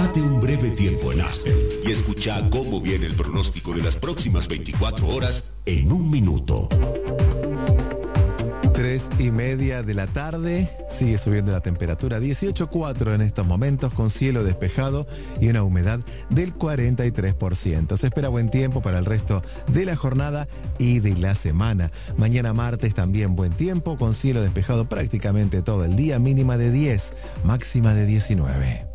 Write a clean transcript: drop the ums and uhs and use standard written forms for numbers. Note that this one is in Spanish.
Tómate un breve tiempo en Aspen y escucha cómo viene el pronóstico de las próximas 24 horas en un minuto. 3:30 de la tarde, sigue subiendo la temperatura, 18,4 en estos momentos, con cielo despejado y una humedad del 43%. Se espera buen tiempo para el resto de la jornada y de la semana. Mañana martes también buen tiempo, con cielo despejado prácticamente todo el día, mínima de 10, máxima de 19.